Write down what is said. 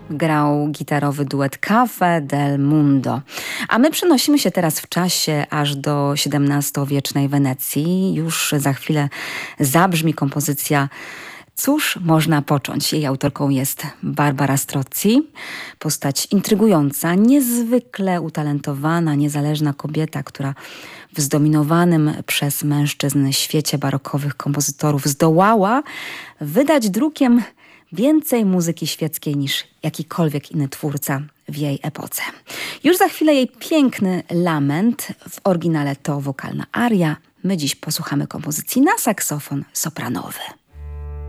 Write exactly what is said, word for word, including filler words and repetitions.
grał gitarowy duet Café del Mundo. A my przenosimy się teraz w czasie aż do siedemnastowiecznej Wenecji. Już za chwilę zabrzmi kompozycja Cóż można począć? Jej autorką jest Barbara Strozzi. Postać intrygująca, niezwykle utalentowana, niezależna kobieta, która w zdominowanym przez mężczyzn świecie barokowych kompozytorów zdołała wydać drukiem więcej muzyki świeckiej niż jakikolwiek inny twórca w jej epoce. Już za chwilę jej piękny lament, w oryginale to wokalna aria. My dziś posłuchamy kompozycji na saksofon sopranowy.